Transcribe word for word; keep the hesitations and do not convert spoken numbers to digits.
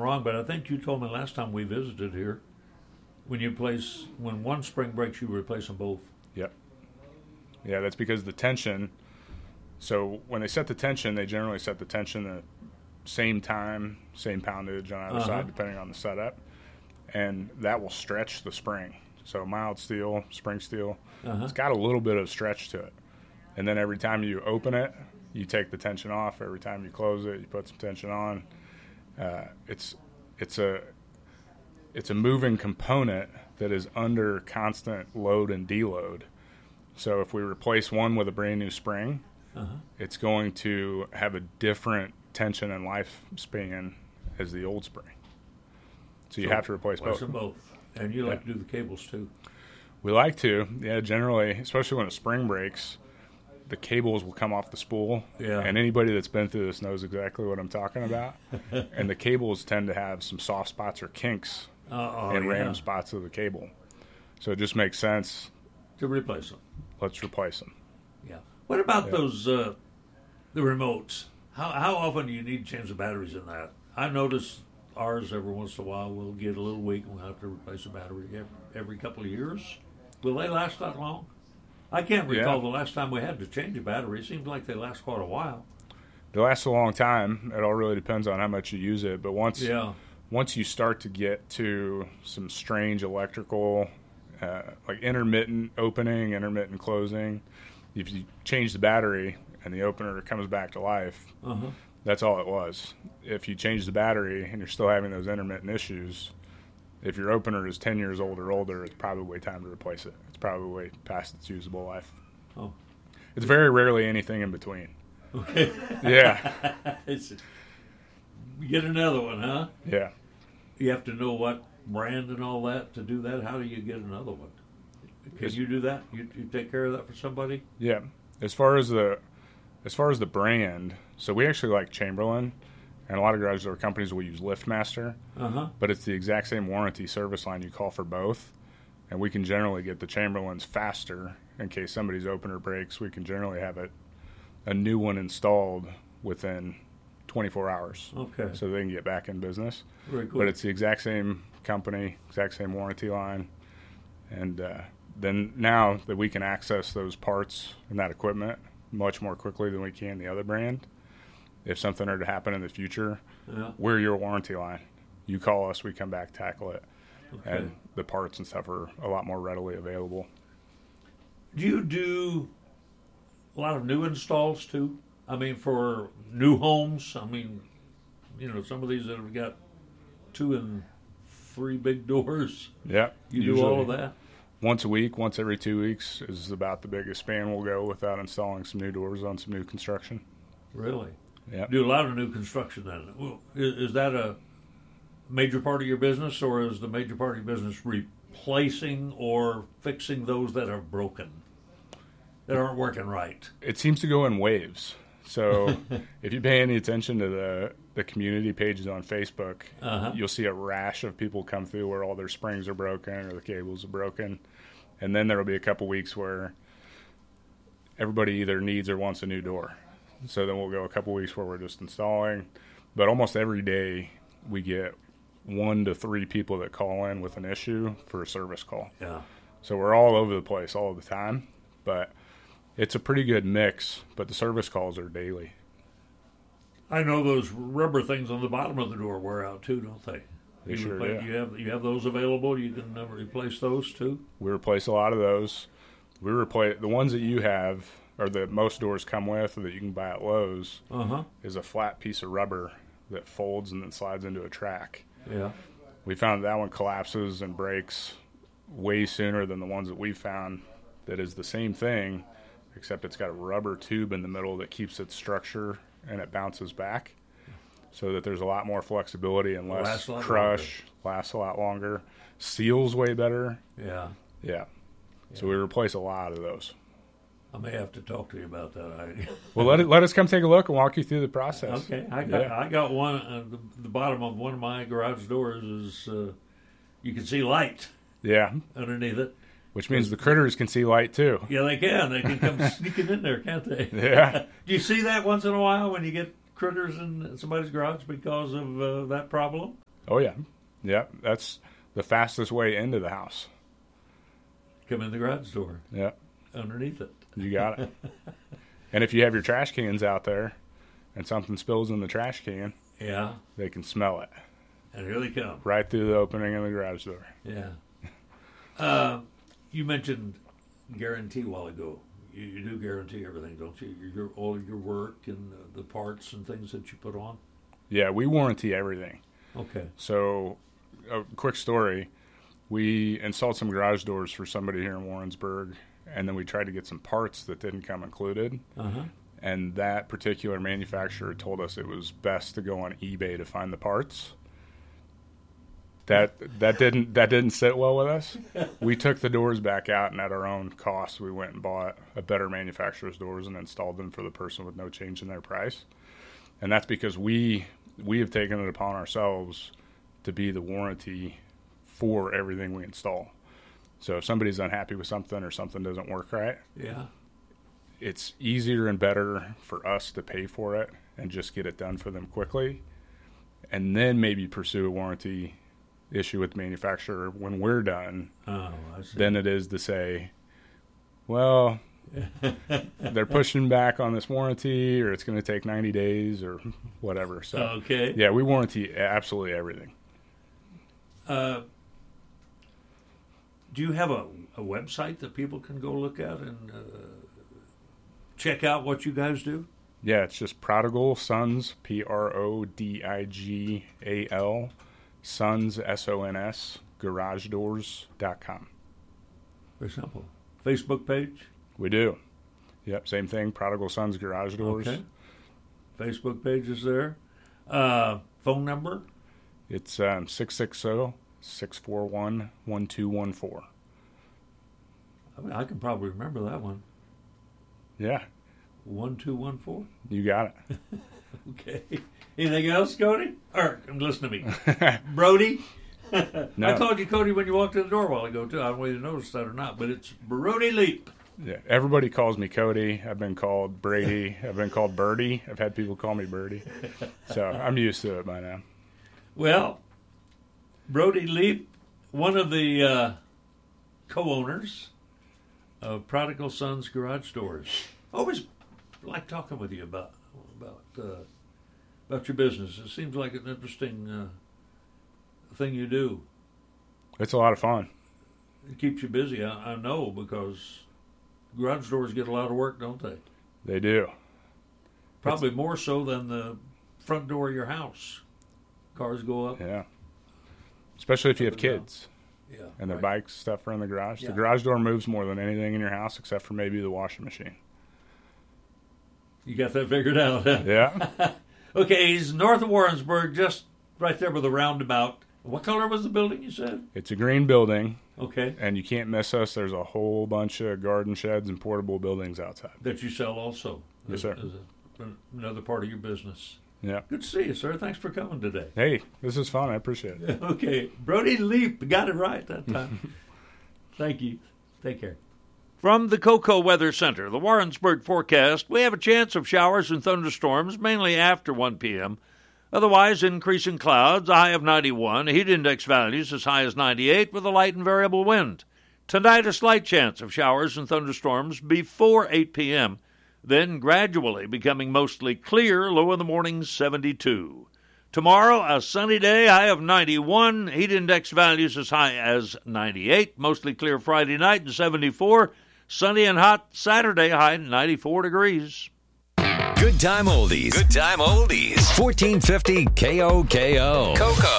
wrong, but I think you told me last time we visited here, when you place, when one spring breaks, you replace them both. Yep. Yeah, that's because the tension, so when they set the tension, they generally set the tension the same time, same poundage on either uh-huh. side, depending on the setup, and that will stretch the spring. So mild steel, spring steel, uh-huh. it's got a little bit of stretch to it. And then every time you open it, you take the tension off. Every time you close it, you put some tension on. Uh, it's it's a it's a moving component that is under constant load and deload. So if we replace one with a brand new spring, uh-huh. it's going to have a different tension and lifespan as the old spring. So you so have to replace both. Them both. And you like yeah. to do the cables too. We like to, yeah. Generally, especially when a spring breaks, the cables will come off the spool. Yeah. And anybody that's been through this knows exactly what I'm talking about. And the cables tend to have some soft spots or kinks Uh-oh, in yeah. random spots of the cable. So it just makes sense to replace them. Let's replace them. Yeah. What about yeah. those uh, the remotes? How how often do you need to change the batteries in that? I notice ours every once in a while we'll get a little weak and we'll have to replace the battery every, every couple of years. Will they last that long? I can't recall yeah. the last time we had to change a battery. It seems like they last quite a while. They last a long time. It all really depends on how much you use it. But once yeah. once you start to get to some strange electrical, uh, like intermittent opening, intermittent closing, if you change the battery and the opener comes back to life, uh-huh. that's all it was. If you change the battery and you're still having those intermittent issues, if your opener is ten years old or older, it's probably time to replace it. It's probably past its usable life. Oh, It's very rarely anything in between. Okay. Yeah. It's, you get another one, huh? Yeah. You have to know what brand and all that to do that. How do you get another one? Can you do that? You, you take care of that for somebody? Yeah. As far as the as far as the brand, so we actually like Chamberlain, and a lot of garage door companies will use LiftMaster, uh-huh. but it's the exact same warranty service line you call for both, and we can generally get the Chamberlains faster in case somebody's opener breaks. We can generally have it a new one installed within twenty-four hours. Okay. So they can get back in business. Very cool. But it's the exact same company, exact same warranty line. And uh, then now that we can access those parts and that equipment much more quickly than we can the other brand, if something were to happen in the future, yeah. we're your warranty line. You call us, we come back, tackle it. Okay. And the parts and stuff are a lot more readily available. Do you do a lot of new installs too? I mean, for new homes, I mean, you know, some of these that have got two and three big doors. Yeah. You do all of that? Once a week, once every two weeks is about the biggest span we'll go without installing some new doors on some new construction. Really? Yeah. Do a lot of new construction then. Well, is, is that a major part of your business, or is the major part of your business replacing or fixing those that are broken, that aren't working right? It seems to go in waves. So if you pay any attention to the, the community pages on Facebook, uh-huh. you'll see a rash of people come through where all their springs are broken or the cables are broken. And then there will be a couple weeks where everybody either needs or wants a new door. So then we'll go a couple weeks where we're just installing. But almost every day we get one to three people that call in with an issue for a service call. Yeah. So we're all over the place all the time. But it's a pretty good mix, but the service calls are daily. I know those rubber things on the bottom of the door wear out too, don't they? They you sure replace, do. You have you have those available. You can uh, replace those too. We replace a lot of those. We replace the ones that you have, or that most doors come with, or that you can buy at Lowe's. Uh-huh. Is a flat piece of rubber that folds and then slides into a track. Yeah. We found that one collapses and breaks way sooner than the ones that we found. That is the same thing, except it's got a rubber tube in the middle that keeps its structure and it bounces back, so that there's a lot more flexibility and less crush, lasts a lot longer, seals way better. Yeah. Yeah. Yeah. So we replace a lot of those. I may have to talk to you about that. Well, let it, let us come take a look and walk you through the process. Okay. I got yeah. I got one, uh, the, the bottom of one of my garage doors is, uh, you can see light Yeah. underneath it. Which means the critters can see light, too. Yeah, they can. They can come sneaking in there, can't they? Yeah. Do you see that once in a while when you get critters in somebody's garage because of uh, that problem? Oh, yeah. Yeah, that's the fastest way into the house. Come in the garage door. Yeah. Underneath it. You got it. And if you have your trash cans out there and something spills in the trash can, yeah, they can smell it. And here they come. Right through the opening of the garage door. Yeah. Uh, you mentioned guarantee a while ago. You, you do guarantee everything, don't you? Your, all your work and the, the parts and things that you put on? Yeah, we warranty everything. Okay. So, a quick story. We installed some garage doors for somebody here in Warrensburg, and then we tried to get some parts that didn't come included. Uh-huh. And that particular manufacturer told us it was best to go on eBay to find the parts. That that didn't that didn't sit well with us. We took the doors back out, and at our own cost, we went and bought a better manufacturer's doors and installed them for the person with no change in their price. And that's because we we have taken it upon ourselves to be the warranty for everything we install. So if somebody's unhappy with something or something doesn't work right, yeah, it's easier and better for us to pay for it and just get it done for them quickly, and then maybe pursue a warranty issue with the manufacturer when we're done, oh, I see. Than it is to say, well, they're pushing back on this warranty, or it's going to take ninety days or whatever. So, okay. Yeah, we warranty absolutely everything. Uh, do you have a, a website that people can go look at and uh, check out what you guys do? Yeah, it's just Prodigal Sons, P R O D I G A L, Sons, S O N S, garage doors dot com. Very simple. Facebook page? We do. Yep, same thing, Prodigal Sons Garage Doors. Okay. Facebook page is there. Uh, phone number? It's um, six six zero, six four one, one two one four. I mean, I can probably remember that one. Yeah. one two one four? You got it. Okay. Anything else, Cody? Or, listen to me. Brody? No. I called you Cody when you walked in the door a while ago, too. I don't know if you noticed that or not, but it's Brody Leap. Yeah, everybody calls me Cody. I've been called Brady. I've been called Birdie. I've had people call me Birdie. So I'm used to it by now. Well, Brody Leap, one of the uh, co-owners of Prodigal Sons Garage Doors. Always like talking with you about about uh, about your business. It seems like an interesting uh, thing you do. It's a lot of fun. It keeps you busy, I, I know, because garage doors get a lot of work, don't they? They do. Probably it's, more so than the front door of your house. Cars go up. Yeah. Especially if you have kids. Yeah. And their right. bikes, stuff are in the garage. Yeah. The garage door moves more than anything in your house except for maybe the washing machine. You got that figured out, huh? Yeah. Okay, he's north of Warrensburg, just right there with the roundabout. What color was the building, you said? It's a green building. Okay. And you can't miss us. There's a whole bunch of garden sheds and portable buildings outside. That you sell also. Yes, as, sir. As a, another part of your business. Yeah. Good to see you, sir. Thanks for coming today. Hey, this is fun. I appreciate it. Okay. Brody Leap got it right that time. Thank you. Take care. From the Cocoa Weather Center, the Warrensburg forecast, we have a chance of showers and thunderstorms, mainly after one p.m. Otherwise, increasing clouds, a high of ninety-one, heat index values as high as ninety-eight with a light and variable wind. Tonight, a slight chance of showers and thunderstorms before eight p.m., then gradually becoming mostly clear, low in the morning seventy-two. Tomorrow, a sunny day, high of ninety-one, heat index values as high as ninety-eight, mostly clear Friday night and seventy-four. Sunny and hot Saturday, high ninety-four degrees. Good time oldies. Good time oldies. fourteen fifty K O K O. Cocoa.